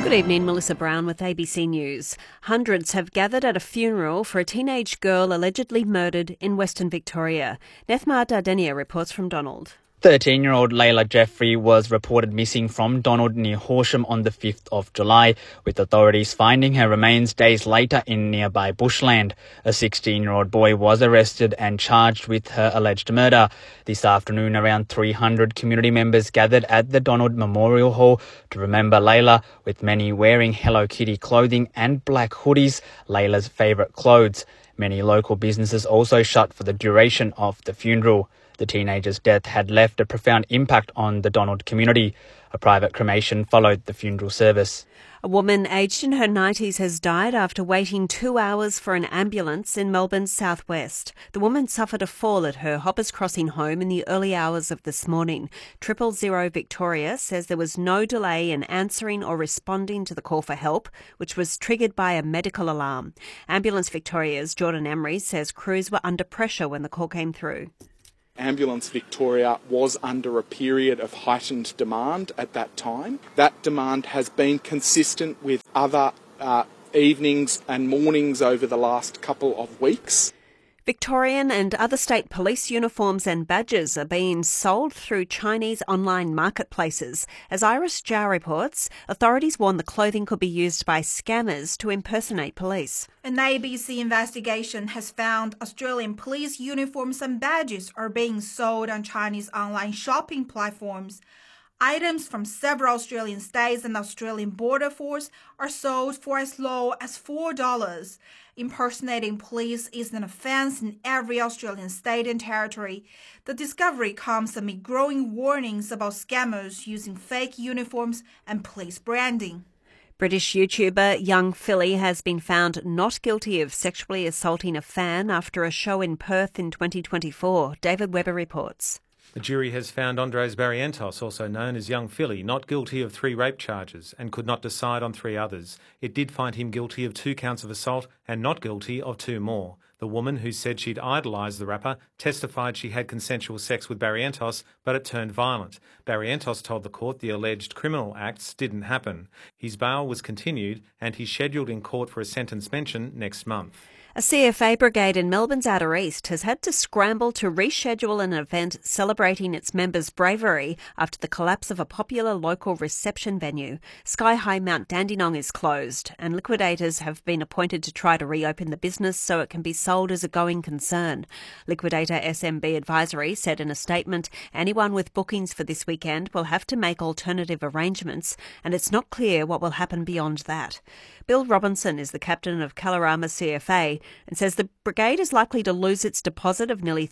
Good evening, Melissa Brown with ABC News. Hundreds have gathered at a funeral for a teenage girl allegedly murdered in Western Victoria. Nethma Dardenia reports from Donald. 13-year-old Layla Jeffrey was reported missing from Donald near Horsham on the 5th of July, with authorities finding her remains days later in nearby bushland. A 16-year-old boy was arrested and charged with her alleged murder. This afternoon, around 300 community members gathered at the Donald Memorial Hall to remember Layla, with many wearing Hello Kitty clothing and black hoodies, Layla's favourite clothes. Many local businesses also shut for the duration of the funeral. The teenager's death had left a profound impact on the Donald community. A private cremation followed the funeral service. A woman aged in her 90s has died after waiting 2 hours for an ambulance in Melbourne's southwest. The woman suffered a fall at her Hoppers Crossing home in the early hours of this morning. 000 Victoria says there was no delay in answering or responding to the call for help, which was triggered by a medical alarm. Ambulance Victoria's Jordan Emery says crews were under pressure when the call came through. Ambulance Victoria was under a period of heightened demand at that time. That demand has been consistent with other evenings and mornings over the last couple of weeks. Victorian and other state police uniforms and badges are being sold through Chinese online marketplaces. As Iris Zhao reports, authorities warn the clothing could be used by scammers to impersonate police. An ABC investigation has found Australian police uniforms and badges are being sold on Chinese online shopping platforms. Items from several Australian states and Australian Border Force are sold for as low as $4. Impersonating police is an offence in every Australian state and territory. The discovery comes amid growing warnings about scammers using fake uniforms and police branding. British YouTuber Young Philly has been found not guilty of sexually assaulting a fan after a show in Perth in 2024. David Webber reports. The jury has found Andres Barrientos, also known as Young Philly, not guilty of 3 rape charges and could not decide on 3 others. It did find him guilty of 2 counts of assault and not guilty of 2 more. The woman, who said she'd idolised the rapper, testified she had consensual sex with Barrientos, but it turned violent. Barrientos told the court the alleged criminal acts didn't happen. His bail was continued and he's scheduled in court for a sentence mention next month. A CFA brigade in Melbourne's Outer East has had to scramble to reschedule an event celebrating its members' bravery after the collapse of a popular local reception venue. Sky High Mount Dandenong is closed, and liquidators have been appointed to try to reopen the business so it can be sold as a going concern. Liquidator SMB Advisory said in a statement, anyone with bookings for this weekend will have to make alternative arrangements, and it's not clear what will happen beyond that. Bill Robinson is the captain of Kalorama CFA and says the brigade is likely to lose its deposit of nearly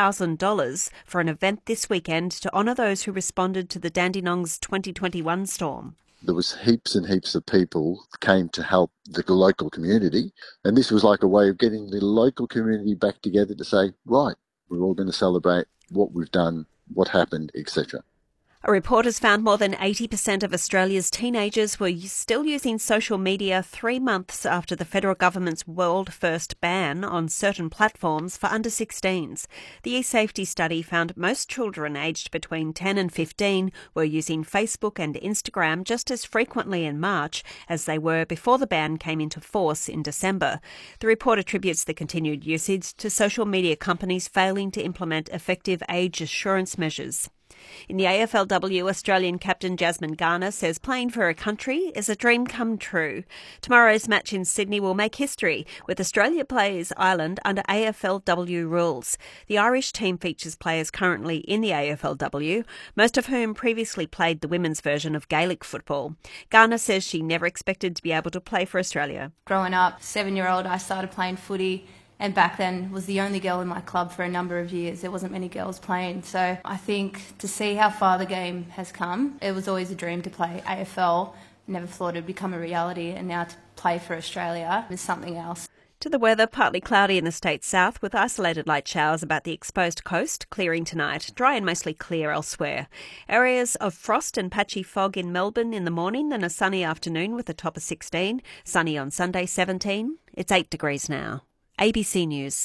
$3,000 for an event this weekend to honour those who responded to the Dandenong's 2021 storm. There was heaps and heaps of people came to help the local community, and this was like a way of getting the local community back together to say, right, we're all going to celebrate what we've done, what happened, etc. A report has found more than 80% of Australia's teenagers were still using social media 3 months after the federal government's world-first ban on certain platforms for under 16s. The eSafety study found most children aged between 10 and 15 were using Facebook and Instagram just as frequently in March as they were before the ban came into force in December. The report attributes the continued usage to social media companies failing to implement effective age assurance measures. In the AFLW, Australian captain Jasmine Garner says playing for her country is a dream come true. Tomorrow's match in Sydney will make history, with Australia plays Ireland under AFLW rules. The Irish team features players currently in the AFLW, most of whom previously played the women's version of Gaelic football. Garner says she never expected to be able to play for Australia. Growing up, 7-year-old, I started playing footy. And back then was the only girl in my club for a number of years. There wasn't many girls playing. So I think to see how far the game has come, it was always a dream to play AFL. Never thought it'd become a reality. And now to play for Australia is something else. To the weather, partly cloudy in the state's south with isolated light showers about the exposed coast, clearing tonight. Dry and mostly clear elsewhere. Areas of frost and patchy fog in Melbourne in the morning, then a sunny afternoon with a top of 16. Sunny on Sunday, 17. It's 8 degrees now. ABC News.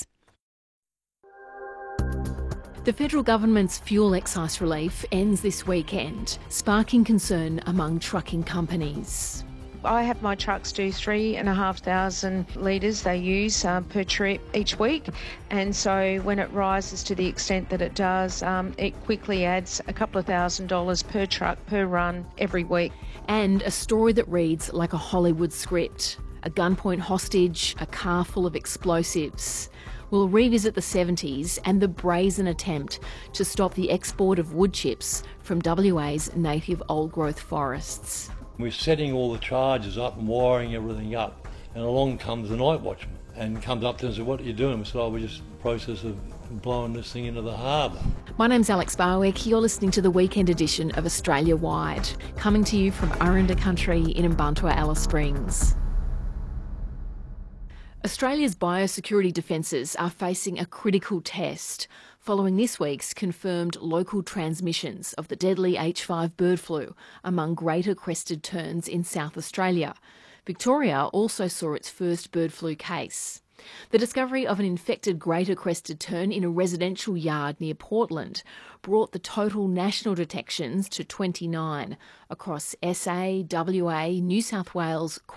The federal government's fuel excise relief ends this weekend, sparking concern among trucking companies. I have my trucks do 3,500 litres they use per trip each week, and so when it rises to the extent that it does, it quickly adds a couple of $1,000s per truck per run every week. And a story that reads like a Hollywood script. A gunpoint hostage, a car full of explosives. We'll revisit the 70s and the brazen attempt to stop the export of wood chips from WA's native old-growth forests. We're setting all the charges up and wiring everything up, and along comes the night watchman and comes up to us and says, "What are you doing?" We said, "Oh, we're just in the process of blowing this thing into the harbour." My name's Alex Barwick. You're listening to the weekend edition of Australia Wide, coming to you from Aranda Country in Mbantua, Alice Springs. Australia's biosecurity defences are facing a critical test following this week's confirmed local transmissions of the deadly H5 bird flu among greater crested terns in South Australia. Victoria also saw its first bird flu case. The discovery of an infected greater crested tern in a residential yard near Portland brought the total national detections to 29 across SA, WA, New South Wales,